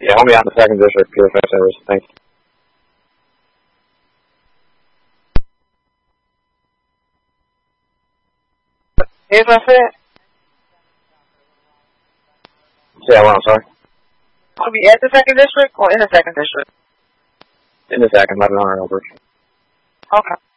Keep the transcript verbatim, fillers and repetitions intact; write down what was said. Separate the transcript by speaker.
Speaker 1: Yeah, I'll be out in the second district, P F S areas. Thanks.
Speaker 2: Here's my fit.
Speaker 1: Yeah, well, I'm sorry.
Speaker 2: I'll be at the second district or in the second district?
Speaker 1: In the second, eleven hundred Elbridge.
Speaker 2: Okay.